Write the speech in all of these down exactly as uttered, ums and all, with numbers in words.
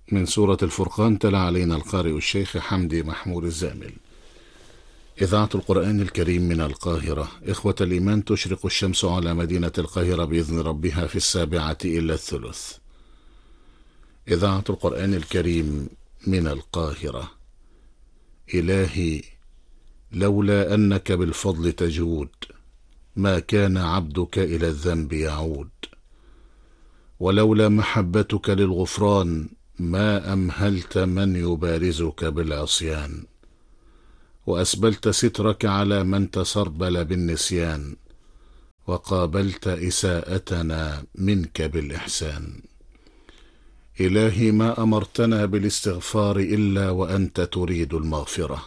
من سورة الفرقان تلا علينا القارئ الشيخ حمدي محمود الزامل. إذاعة القرآن الكريم من القاهرة. إخوة الإيمان، تشرق الشمس على مدينة القاهرة بإذن ربها في السابعة إلا الثلث. إذاعة القرآن الكريم من القاهرة. إلهي، لولا أنك بالفضل تجود ما كان عبدك إلى الذنب يعود، ولولا محبتك للغفران ما أمهلت من يبارزك بالعصيان، وأسبلت سترك على من تسربل بالنسيان، وقابلت إساءتنا منك بالإحسان. إلهي، ما أمرتنا بالاستغفار إلا وأنت تريد المغفرة،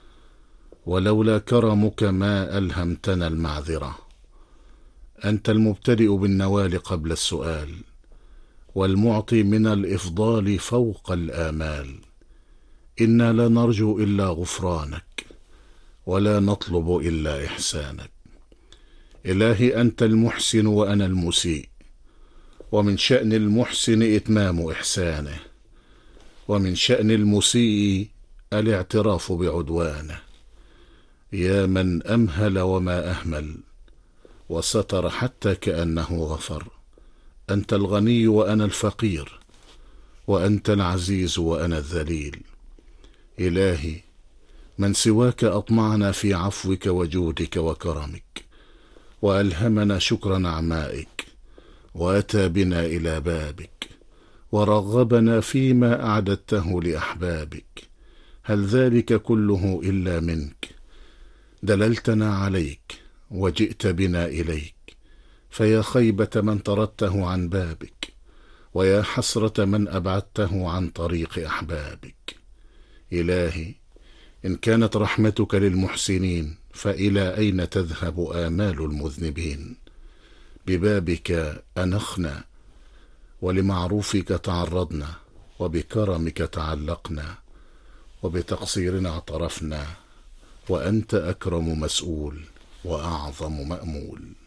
ولولا كرمك ما ألهمتنا المعذرة. أنت المبتدئ بالنوال قبل السؤال، والمعطي من الإفضال فوق الآمال. إنا لا نرجو إلا غفرانك، ولا نطلب إلا إحسانك. إلهي، أنت المحسن وأنا المسيء، ومن شأن المحسن إتمام إحسانه، ومن شأن المسيء الاعتراف بعدوانه. يا من أمهل وما أهمل، وستر حتى كأنه غفر. أنت الغني وأنا الفقير، وأنت العزيز وأنا الذليل. إلهي، من سواك أطمعنا في عفوك وجودك وكرمك، وألهمنا شكر نعمائك، وأتى بنا إلى بابك، ورغبنا فيما أعددته لأحبابك. هل ذلك كله إلا منك؟ دللتنا عليك وجئت بنا إليك، فيا خيبة من طردته عن بابك، ويا حسرة من أبعدته عن طريق أحبابك. إلهي، إن كانت رحمتك للمحسنين فإلى أين تذهب آمال المذنبين؟ ببابك أنخنا، ولمعروفك تعرضنا، وبكرمك تعلقنا، وبتقصيرنا اعترفنا، وأنت أكرم مسؤول وأعظم مأمول.